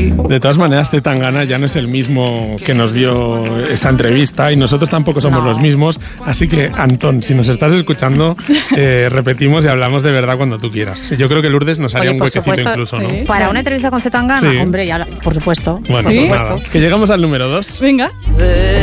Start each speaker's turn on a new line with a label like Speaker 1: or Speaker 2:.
Speaker 1: De todas maneras, Zetangana ya no es el mismo que nos dio esa entrevista y nosotros tampoco somos los mismos. Así que, Antón, si nos estás escuchando, repetimos y hablamos de verdad cuando tú quieras. Yo creo que Lourdes nos haría un huequecito incluso, ¿no?
Speaker 2: Para una entrevista con Zetangana,
Speaker 1: sí.
Speaker 2: Hombre, ya, por supuesto.
Speaker 1: Bueno,
Speaker 2: por supuesto.
Speaker 1: Nada. Que llegamos al número 2.
Speaker 3: Venga.